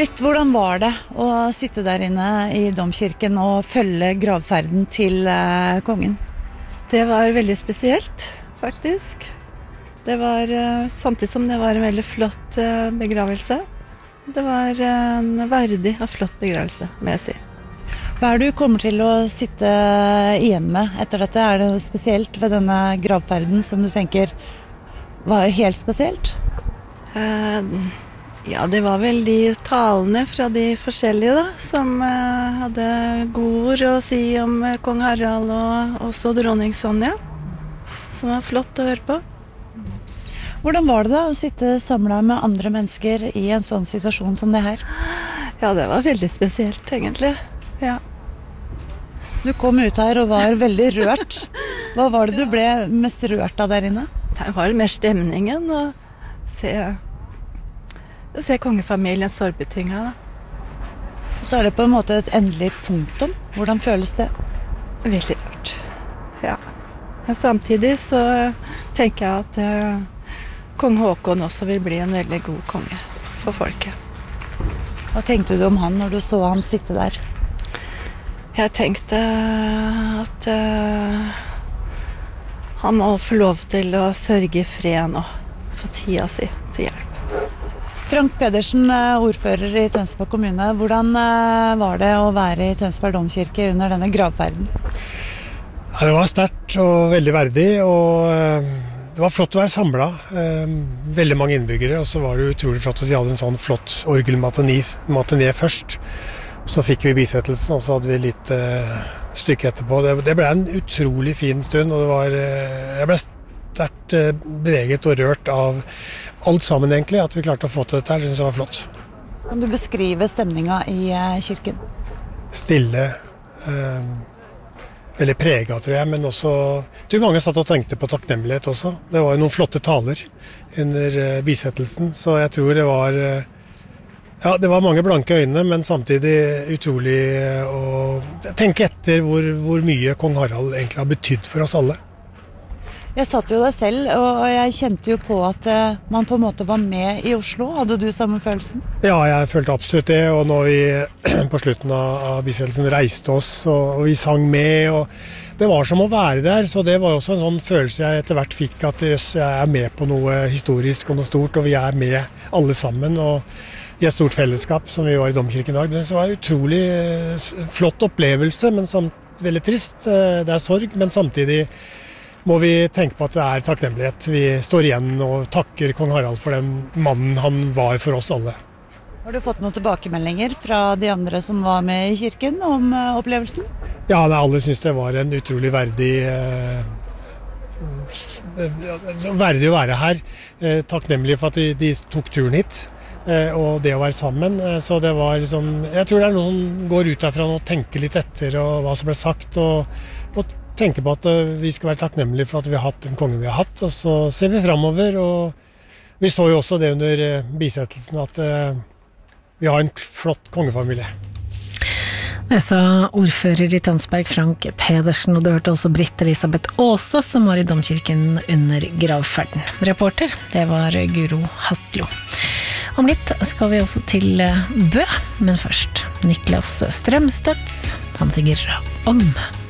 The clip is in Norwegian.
Britt, hvordan var det å sitte der inne i domkirken og følge gravferden til kongen? Det var veldig spesielt, faktisk. Det var samtidig som det var en veldig flott begravelse. Det var en verdig og flott begravelse, må jeg si. Hva du kommer til å sitte igjen med etter dette? Det noe spesielt ved denne gravferden som du tenker var helt spesielt? Ja, det var vel de talene fra de forskjellige da, som hadde gode ord å si om kong Harald og også dronning Sonja, som var flott å høre på. Hvordan var det da å sitte samlet med andre mennesker i en sånn situasjon som det her? Ja, det var veldig spesielt egentlig, ja. Du kom ut her og var veldig rørt. Hva var det du ble mest rørt av der inne? Det var mer stemningen å se kongefamiliens sorgbetynga da. Så det på en måte et endelig punktum. Hvordan føles det? Veldig rart, ja. Men samtidig så tenker jeg at kong Håkon også vil bli en veldig god konge for folket. Hva tenkte du om han når du så han sitte der? Jeg tenkte at han må få lov til å sørge i fred nå, for tida si til hjelp. Frank Pedersen, ordfører i Tønsberg kommune. Hvordan var det å være i Tønsberg domkirke under denne gravferden? Ja, det var sterkt og veldig verdig, og det var flott å være samlet. Veldig mange innbyggere, og så var det utrolig flott at de hadde en sånn flott orgelmatiné først. Så fikk vi bisettelsen, og så hadde vi litt stykke etterpå. Det ble en utrolig fin stund, og jeg ble sterkt beveget og rørt av alt sammen egentlig, at vi klarte å få til dette her, synes jeg var flott. Kan du beskrive stemningen i kirken? Stille, veldig preget tror jeg, men også, jeg tror mange satt og tenkte på takknemlighet også. Det var noen flotte taler under bisettelsen, så jeg tror det var... Ja, det var mange blanke øyne, men samtidig utrolig å tenke etter hvor mye kong Harald egentlig har betydd for oss alle. Jeg satt jo der selv, og jeg kjente jo på at man på en måte var med i Oslo. Hadde du samme følelsen? Ja, jeg følte absolutt det, og når vi på slutten av bisettelsen reiste oss, og vi sang med, og det var som å være der, så det var også en sånn følelse jeg etter hvert fikk, at jeg er med på noe historisk og noe stort, og vi er med alle sammen, og i et stort fellesskap som vi var i domkirken i dag. Det var en utrolig flott opplevelse, men veldig trist. Det er sorg, men samtidig må vi tenke på at det er takknemlighet. Vi står igjen og takker kong Harald for den mannen han var for oss alle. Har du fått noen tilbakemeldinger fra de andre som var med i kirken om opplevelsen? Ja, alle synes det var en utrolig verdig å være her. Takknemlig for at de tok turen hit. Og det å være sammen, så det var liksom, jeg tror det er noen går ut derfra og tenker litt etter og hva som ble sagt, og tenker på at vi skal være takknemlige for at vi har hatt den kongen vi har hatt, og så ser vi fremover, og vi så jo også det under bisettelsen at vi har en flott kongefamilie. Det sa ordfører i Tønsberg Frank Pedersen, og du hørte også Britt Elisabeth Aase som var i domkirken under gravferden. Reporter, det var Guro Hatlo. Om litt skal vi også til Bø, men først Niklas Strømstedt, han synger om.